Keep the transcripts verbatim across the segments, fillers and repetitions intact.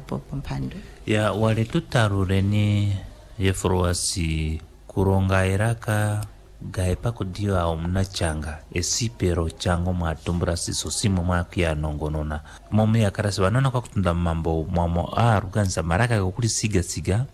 popo mpando ya wale tutarureni yefroasi kuronga iraka gaipa kudio au mnachanga esipero chango mwatumbura siso simu mwakia nongonona momi ya karasi wanona kwa kutunda mambo mwamo a ruganza maraka kukuli siga siga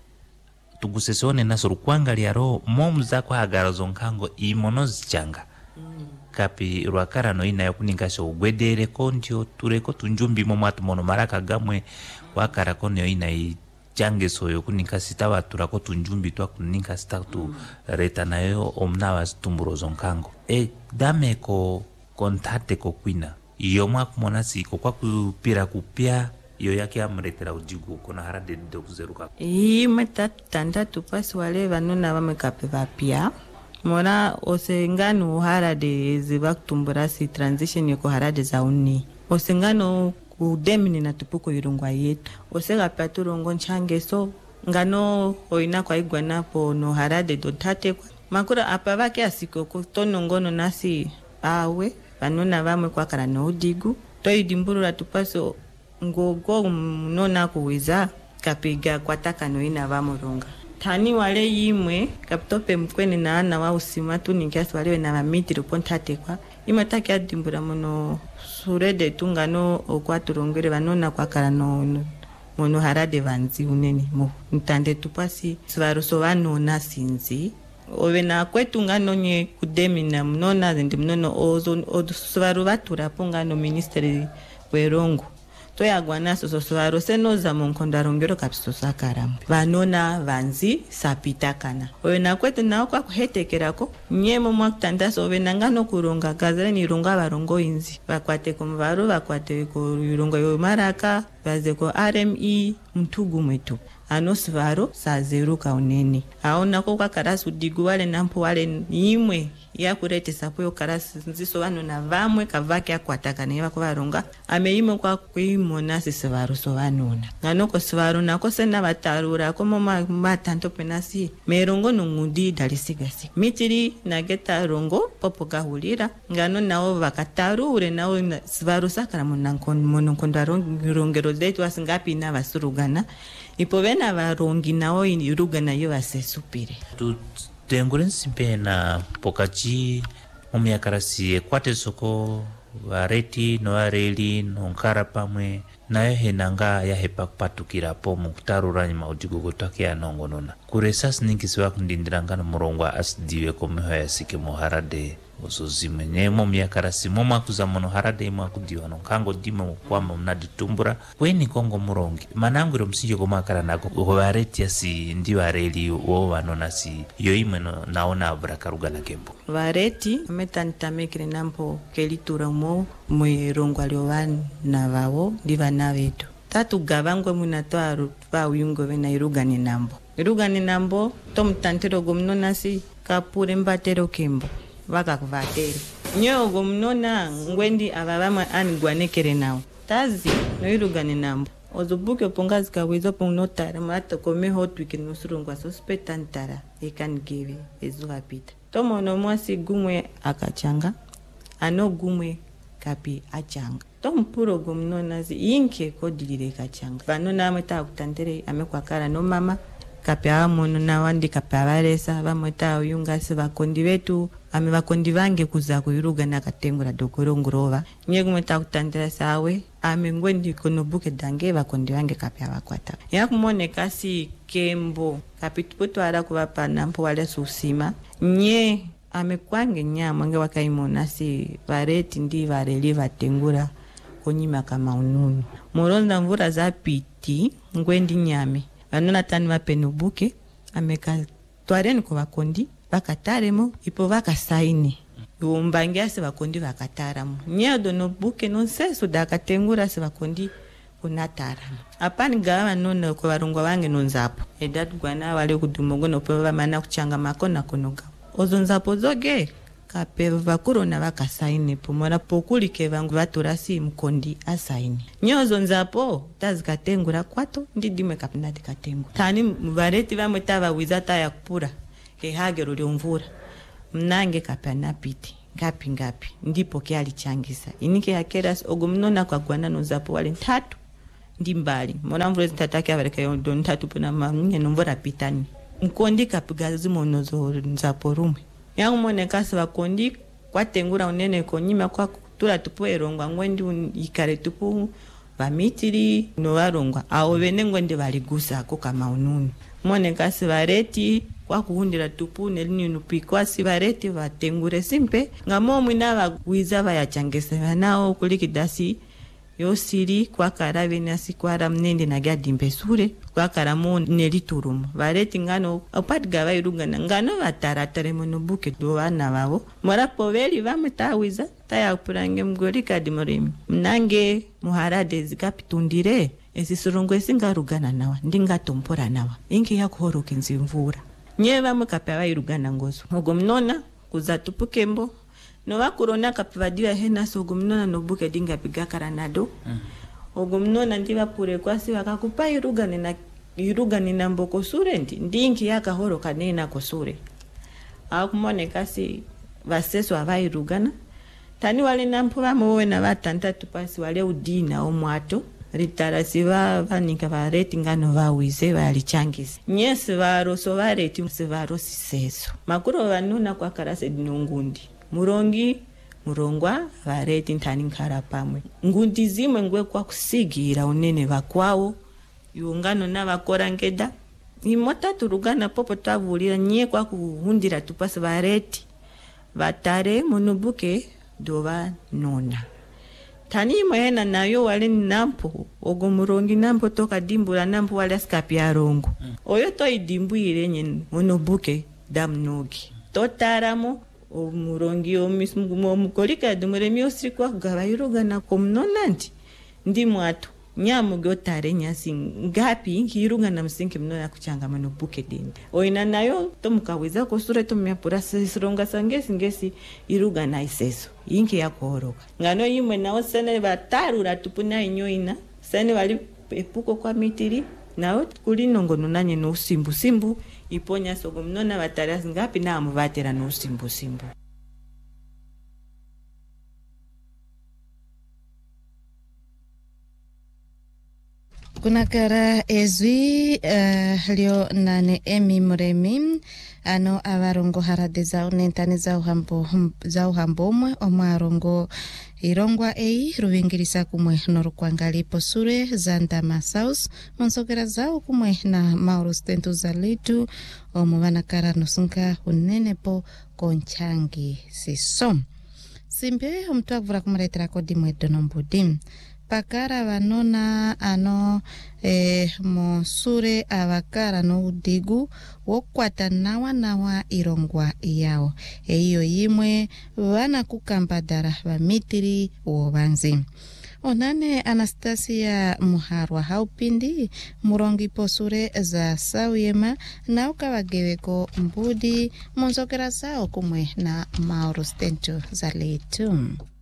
tugusesione nasuru kuangali ya roho momu zako hagara zonkango imonozi changa mm. kapi ruakara no ina yakuningasho ugwedere kontio tureko tunjumbi momatu mono maraka gamwe wakara konyo ina i jange soyo kuninka sitawa turako tunjumbi tuwa kuninka sitatu mm. reta na yo omnawa stumburo zonkango e dame ko kontate ko kwina iyo mwa kumonasi ko kwa kupira kupia iyo yake amretera ujigu kona harade de kuzeruka ii meta tanda tupasi wale vanona wamekape vapia mona osengano harade ziva kutumburasi transition yoko harade za uni osengano kudemini na tupuko yurungwa yetu osega paturongo nchange so ngano oina kwa igwana po no harade dotate kwa makura apa vake asiko tono ngono nasi awe vanona vamwe kwa kara no digu to idimburura tupaso ngogo mnona kuwiza kapiga kwataka no ina vamuronga tani wale yimwe kapitope mkwene na ana wa usima tu ningiasi wale na mitiro pontate kwa imataki adimbura mono surede tungano okwaturongere vanona kwa kara no mono harade vanzi uneni mo ntande tupasi svaruso vanona sinzi ovena kwetu ngano nye kudemina mnona ndi mnono ozo svaru vatura pongano ministeri werongo toya gwana soso swaro senoza monkonda rongero kapiso sakara vanona vanzi sapita kana wena kwetu nawo kwa kuhetekerako nyemo mwakutanda so venangano kuronga gazere ni ronga varongo inzi vakwate komvaro vakwate ko rongo yo maraka vaze ko R M E mtugu mwetu anosvaro sazeruka uneni aona ko kwa karasu digu wale nampo wale imwe ya kurete sapo karasi nziso vanona vamwe kavake akwataka ne vako varonga ameimo kwa kuimona sisivaro so vanona nganoko sivaro nako sena vatarura ko mama matanto penasi merongo nungundi dalisigasi mitiri nageta rongo popo kahulira ngano nawo vakatarure nawo sivaro sakara monankon mononkonda rongero zetu asingapi na vasurugana ipo vena varongi nawo irugana yo vasesupire tu tengure nsimpena pokachi omiakarasi kwate soko vareti no areli no nkara pamwe nayo henanga ya hepa patukira po mukutarura nyima ujigo gotakia nongonona kuresas ninkisiwa kundindirangana murongwa asdiwe komeho ya sike moharade osozime nyemo miakarasi moma kuzamono harade ima kudiwa no kango dima kwama mnaditumbura weni kongo murongi manangiro msinjo komakara nako vareti asi ndi vareli wo vanona si yo imeno naona abrakaruga na kembo vareti metantamekire nampo kelitura mo mwirongwa lyovan na vawo ndiva na vetu tatu gavangwe munatoa va uyungo vena irugani nambo irugani nambo tomtantero gomnona si kapure mbatero kembo vaka kuvateri nyo gomnona ngwendi avavama ani gwanekere nawo tazi no irugani nambo ozubuke pongazi kawizo pongnotara mata komeho twike nusurungwa suspetantara ekan give ezuga pita tomo no mwasi gumwe akachanga ano gumwe kapi achanga tompuro gomnona zi inke kodilire kachanga vanona ameta kutantere amekwakara no mama kapi amono na wandi kapi avaresa vamweta uyungasi vakondi vetu ame vakondi vange kuza kuiruga na katengura dokoro ngurova nye kumweta kutandira sawe ame ngwendi konobuke dange vakondi vange kapi avakwata ya kumone kasi kembo kapi tuputu ara kuvapa nampo wale susima nye ame kwange nyama nge wakaimona si vareti ndi vareli vatengura konyima kama ununu moronda mvura za piti ngwendi nyame vanona tani vapenubuke ameka twareni kwa vakondi vakataremo ipo vakasaini umbangia se vakondi vakataramo nyedo no buke no seso dakatengura se vakondi kunataramo apani gawa nona kwa varungwa vange nonzapo edatu gwana wale kudumogo no peva mana kuchanga makona konoga ozonzapo zoge kapeva vakuro na vakasaini pomora pokulike vangu vaturasi mkondi asaini nyozo nzapo tazikatengura kwato ndidime kapinati katengu tani vareti vamweta vawizata ya kupura ke hagero lyomvura mnange kapana piti ngapi ngapi ndipo ke alichangisa inike yakeras ogumnona kwa gwana nozapo wale tatu ndimbali mona mvura zitataki abareka yondo ntatu na mamnye nomvura pitani mkondi kapiga zimono zo nzaporume yangu mone kasi bakondi kwatengura unene konyima kwa tura tupo erongwa ngwendi ikare tupu bamitiri no warongwa aho bene ngwende baligusa ko kama ununu mone kasi bareti kwa kuhundira tupu nelini nupikwa si bareti batengure simpe ngamo mwina bagwiza bayachangese banao kulikidasi yosiri kwa karabe nasi kwa ramnende na gadimbe sure kwa karamo neliturumu bareti ngano opatga bayirungana ngano bataratare monobuke do bana babo mora poveli bamutawiza taya kurange mgori kadimorimi mnange muharade zikapitundire esisurungwe singarugana nawa ndingatompora nawa inki yakuhoroke nzimvura nyeva mukape bayirugana ngozo ogo mnona kuzatupukembo no bakurona kapivadiwa hena sogo mnona nobuke dinga piga karanado mm. ogo mnona ndiba pure kwasi wakakupa irugane na irugane na mboko sure ndi ndinki yakahoro kanena kosure akumone kasi baseso abayirugana tani wale nampura mowe na batanta tupasi wale udina omwato ritara siva vanika vareti ngano vawize valichangisi nyesi varoso vareti sivarosi seso makuro vanuna kwa karase dinongundi murongi murongwa vareti ntani nkara pamwe ngundi zimwe ngwe kwa kusigira unene vakwawo yungano na vakora ngeda imota turugana popo tavulira nye kwa kuhundira tupasi vareti vatare monobuke dova nona tani mwena nayo wale nampo ogo murongi nampo toka dimbura nampo wale skapi arongo mm. oyo to idimbu irenye monobuke damnogi totaramo o murongi o mismu mukolika dumuremi osikwa gabayuroga na komnonanti ndi mwato nyamu gotare nyasi ngapi nkiruga na msinki mnona kuchanga monobuke dinde oina nayo tomukaweza ko sure tomyapura sironga sangesi ngesi iruga na iseso inki yakoroka ngano yimwe nawo sene batarura tupuna inyoina sene bali epuko kwa mitiri nawo kuli nongono nanye no simbu simbu iponya sogo mnona batara ngapi na amuvatera no simbu simbu. Kuna kara ezwi uh, lio nane emi muremi ano avarongo harade zao nentani zao hambo zao hambomwe omwarongo irongwa ei ruwingirisa kumwe norukwangali posure zandama saus monsokera zao kumwe na mauro stentu zalitu omwana kara nosunka unenepo konchangi sisom simbe omtwavura kumaretera kodi mwedo nombudi pakara vanona ano eh, mosure avakara no udigu wokwata nawa nawa irongwa yao eyo yimwe vana kukambadara vamitiri wovanzi onane Anastasia Muharwa haupindi murongi posure za sauyema na ukawageweko mbudi monsokera sao kumwe na mauro stento za letu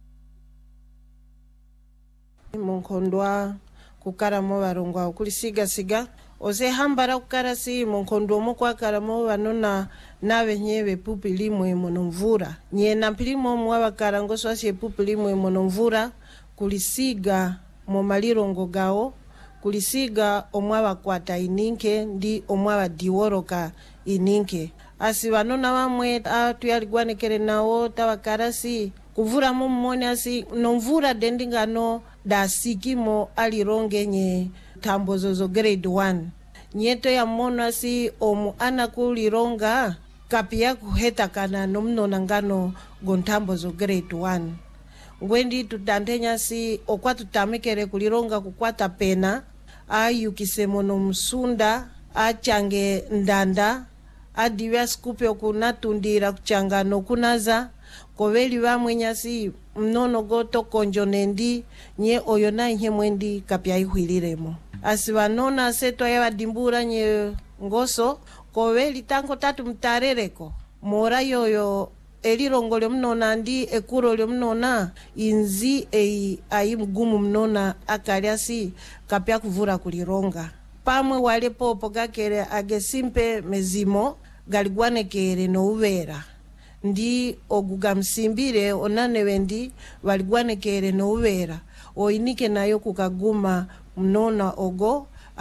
monkondwa kukara mo barongwa kulisiga siga ose hambara kukara si monkondo mo kwa karamo banona nabe nyebe pupili mwe monomvura nye na pilimo mwa bakara ngoso asye pupili mwe monomvura kulisiga mo malirongo gao kulisiga omwa bakwata ininke ndi omwa badiworoka ininke asi banona bamwe atuyalgwanekere nawo tabakarasi kuvura mo mmone asi nomvura dendingano da sikimo alironge nye tambozo zo grade one nyeto ya mona si omu anakulironga kapia kuheta kana nomnona ngano gontambozo grade one ngwendi tutandenya si okwa tutamekere kulironga kukwata pena ayu kisemono msunda achange ndanda adiwa skupe okunatundira kuchangano kunaza koveli bamwe nyasi mnono goto konjonendi nye oyo na ihe mwendi kapya ihwiliremo asibanona seto ya dimbura nye ngoso koveli tango tatu mtarereko mora yoyo elirongo lyo mnona ndi ekuro lyo mnona inzi ei ayi mgumu mnona akaliasi kapya kuvura kulironga pamwe wale popo gakere agesimpe mezimo galigwanekere no uvera ndi oguga msimbire onane wendi waligwanekere no uvera oinike nayo kukaguma mnona ogo